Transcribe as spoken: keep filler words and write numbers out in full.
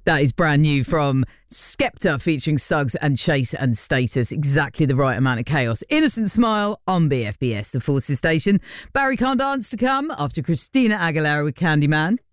That is brand new from Skepta featuring Suggs and Chase and Status. Exactly the right amount of chaos. Innocent Smile on B F B S, the Forces station. Barry Can't Dance to come after Christina Aguilera with Candyman.